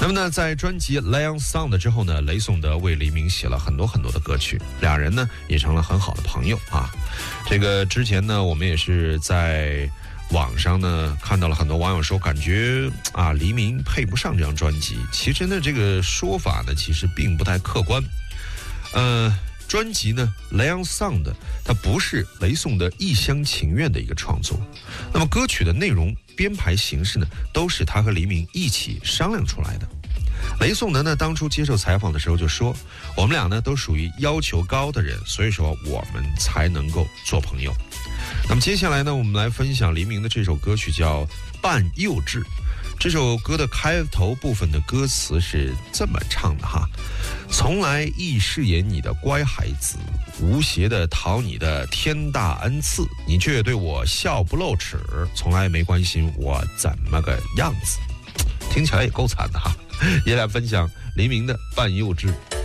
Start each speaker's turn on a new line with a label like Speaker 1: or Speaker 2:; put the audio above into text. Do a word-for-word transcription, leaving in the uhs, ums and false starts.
Speaker 1: 那么呢，在专辑《Lion Sound》之后呢，雷颂德为黎明写了很多很多的歌曲，两人呢也成了很好的朋友啊。这个之前呢，我们也是在网上呢看到了很多网友说，感觉啊黎明配不上这张专辑。其实呢，这个说法呢，其实并不太客观。呃，专辑呢《Lion Sound》它不是雷颂德一厢情愿的一个创作，那么歌曲的内容、编排形式呢，都是他和黎明一起商量出来的。雷颂德呢，当初接受采访的时候就说，我们俩呢都属于要求高的人，所以说我们才能够做朋友。那么接下来呢，我们来分享黎明的这首歌曲叫《半幼稚》。这首歌的开头部分的歌词是这么唱的哈：从来亦饰演你的乖孩子，无邪的讨你的天大恩赐，你却对我笑不露齿，从来没关心我怎么个样子。听起来也够惨的哈。也来分享黎明的《半幼稚》。